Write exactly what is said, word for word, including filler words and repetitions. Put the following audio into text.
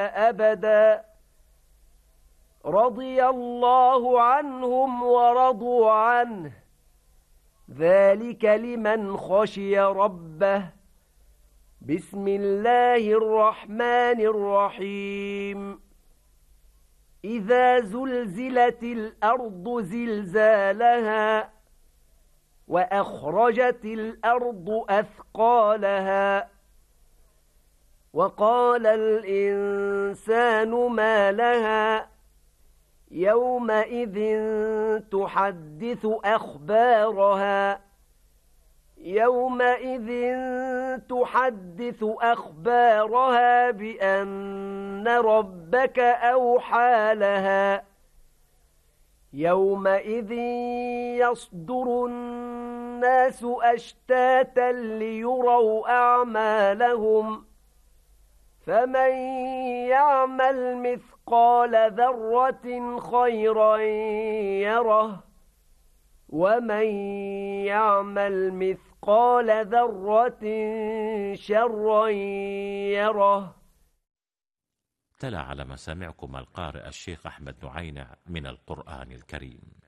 أبدا رضي الله عنهم ورضوا عنه ذلك لمن خشي ربه. بسم الله الرحمن الرحيم إذا زلزلت الأرض زلزالها وأخرجت الأرض أثقالها وقال الإنسان ما لها يومئذ تحدث أخبارها يومئذ تحدث أخبارها بأن ربك أوحى لها يومئذ يصدر الناس أشتاتا ليروا أعمالهم فمن يعمل مثقال ذرة خيرا يره ومن يعمل مثقال ذرة شرا يره. تلا على مسامعكم القارئ الشيخ أحمد نعينع من القرآن الكريم.